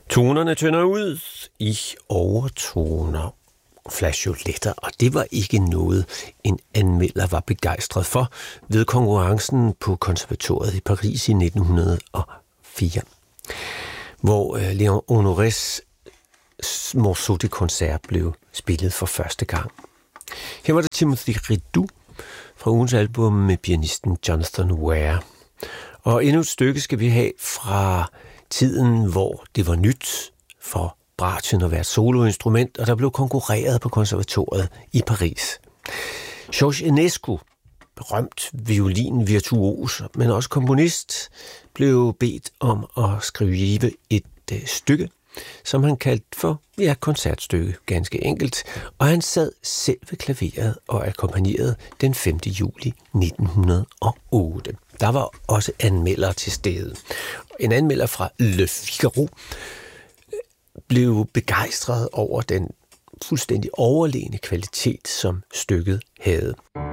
Tonerne tynder ud i overtoner, flageoletter, og det var ikke noget, en anmelder var begejstret for ved konkurrencen på konservatoriet i Paris i 1904, hvor Léon Honorés Morceau de Concert blev spillet for første gang. Her var det Timothy Ridou fra ugens album med pianisten Jonathan Ware. Og endnu et stykke skal vi have fra tiden, hvor det var nyt for bratschen at være et soloinstrument, og der blev konkurreret på konservatoriet i Paris. Georges Enescu, berømt violinvirtuos, men også komponist, blev bedt om at skrive et stykke, som han kaldte for koncertstykke, ganske enkelt, og han sad selv ved klaveret og akkompagnerede den 5. juli 1908. Der var også anmeldere til stede. En anmelder fra Le Figaro blev begejstret over den fuldstændig overlegne kvalitet, som stykket havde.